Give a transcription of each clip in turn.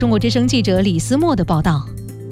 中国之声记者李思墨的报道。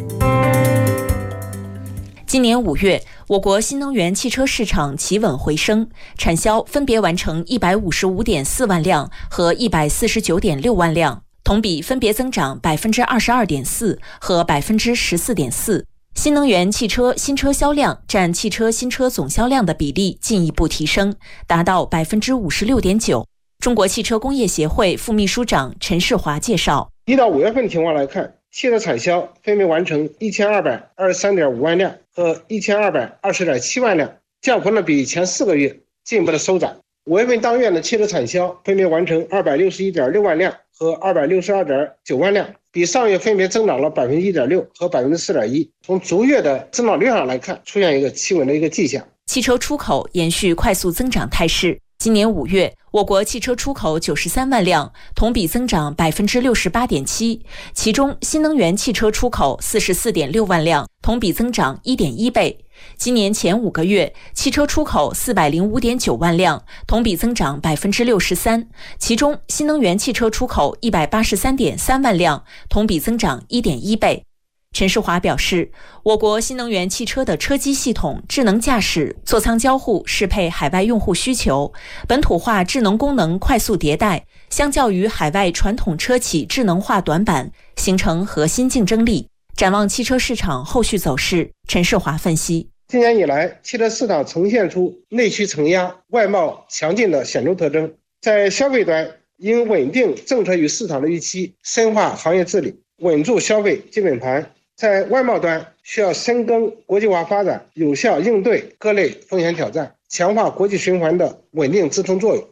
今年5月，我国新能源汽车市场企稳回升，产销分别完成155.4万辆和149.6万辆，同比分别增长22.4%和14.4%。新能源汽车新车销量占汽车新车总销量的比例进一步提升，达到56.9%。中国汽车工业协会副秘书长陈世华介绍 ，1到5月份情况来看，汽车产销分别完成1223.5万辆和1220.7万辆，降幅呢比前4个月进一步的收窄。5月份当月的汽车产销分别完成261.6万辆和262.9万辆，比上月分别增长了1.6%和4.1%。从逐月的增长率上来看，出现一个企稳的一个迹象。 汽车出口延续快速增长态势。今年5月，我国汽车出口93万辆，同比增长68.7%，其中新能源汽车出口44.6万辆，同比增长1.1倍。今年前5个月，汽车出口405.9万辆，同比增长63%，其中新能源汽车出口183.3万辆，同比增长1.1倍。陈世华表示，我国新能源汽车的车机系统、智能驾驶、座舱交互适配海外用户需求，本土化智能功能快速迭代，相较于海外传统车企智能化短板，形成核心竞争力。展望汽车市场后续走势，陈世华分析， 今年以来，汽车市场呈现出内需承压、外贸强劲的显著特征。在消费端，应稳定政策与市场的预期，深化行业治理，稳住消费基本盘。在外贸端，需要深耕国际化发展，有效应对各类风险挑战，强化国际循环的稳定支撑作用。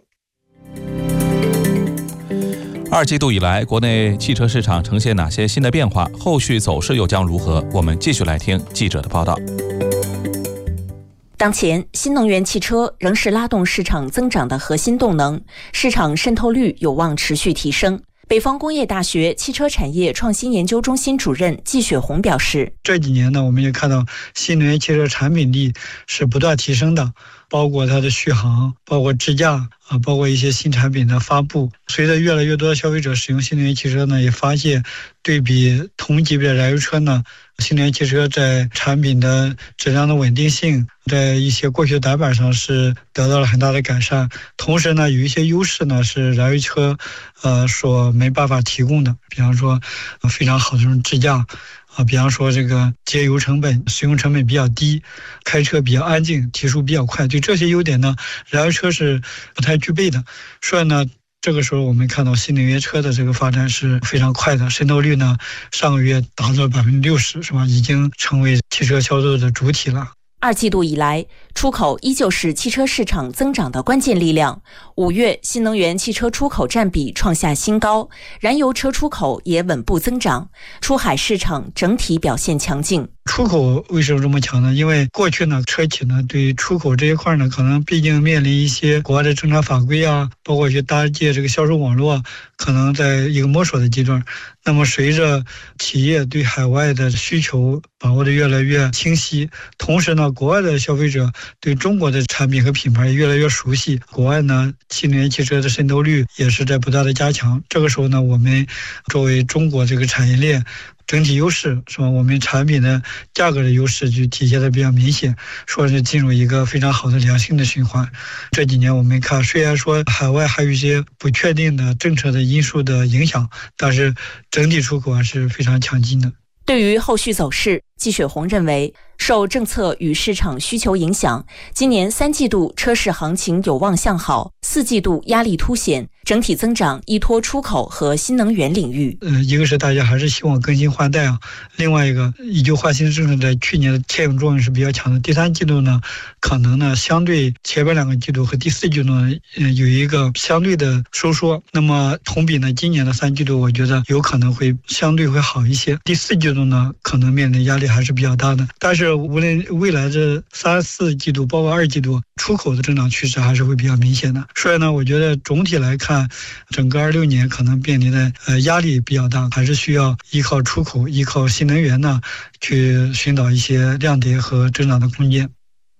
2季度以来，国内汽车市场呈现哪些新的变化？后续走势又将如何？我们继续来听记者的报道。 当前，新能源汽车仍是拉动市场增长的核心动能，市场渗透率有望持续提升。北方工业大学汽车产业创新研究中心主任季雪红表示， 这几年呢，我们也看到新能源汽车产品力是不断提升的，包括它的续航，包括智驾包括一些新产品的发布。随着越来越多的消费者使用新能源汽车呢，也发现对比同级别的燃油车呢，新能源汽车在产品的质量的稳定性，在一些过去的短板上是得到了很大的改善。同时呢，有一些优势呢是燃油车所没办法提供的，比方说非常好的这种智驾比方说这个节油成本、使用成本比较低，开车比较安静，提速比较快，对这些优点呢，燃油车是不太具备的。所以呢，这个时候我们看到新能源车的这个发展是非常快的，渗透率呢上个月达到了60%，是吧？已经成为汽车销售的主体了。 2季度以来，出口依旧是汽车市场增长的关键力量。5月，新能源汽车出口占比创下新高，燃油车出口也稳步增长，出海市场整体表现强劲。 出口为什么这么强呢？因为过去呢，车企呢对出口这一块呢，可能毕竟面临一些国外的政策法规包括一些搭建这个销售网络，可能在一个摸索的阶段。那么随着企业对海外的需求把握的越来越清晰，同时呢，国外的消费者对中国的产品和品牌也越来越熟悉，国外呢，新能源汽车的渗透率也是在不断的加强。这个时候呢，我们作为中国这个产业链整体优势，是吧？我们产品的价格的优势就体现的比较明显，说是进入一个非常好的良性的循环。这几年我们看，虽然说海外还有一些不确定的政策的因素的影响，但是整体出口还是非常强劲的。 对于后续走势，季雪红认为，受政策与市场需求影响，今年3季度车市行情有望向好，4季度压力凸显，整体增长依托出口和新能源领域。 一个是大家还是希望更新换代另外一个以旧换新政策在去年的牵引作用是比较强的。第3季度呢，可能呢相对前边2个季度和第4季度呢有一个相对的收缩。那么同比呢，今年的3季度我觉得有可能会相对会好一些。第4季度呢，可能面临压力还是比较大的。但是无论未来这3、4季度，包括2季度，出口的增长趋势还是会比较明显的。所以呢，我觉得总体来看，整个26年可能面临的压力比较大，还是需要依靠出口、依靠新能源呢，去寻找一些亮点和增长的空间。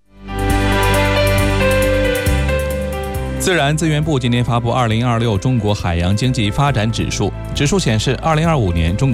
自然资源部今年发布2026中国海洋经济发展指数，指数显示2025年中国